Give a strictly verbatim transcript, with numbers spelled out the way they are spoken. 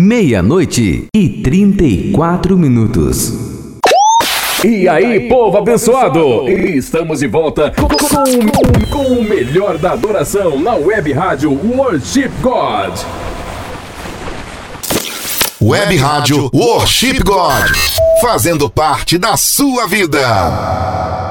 Meia-noite e trinta e quatro minutos. E aí, povo abençoado! Estamos de volta com, com, com o melhor da adoração na web rádio Worship God. Web Rádio Worship God, fazendo parte da sua vida.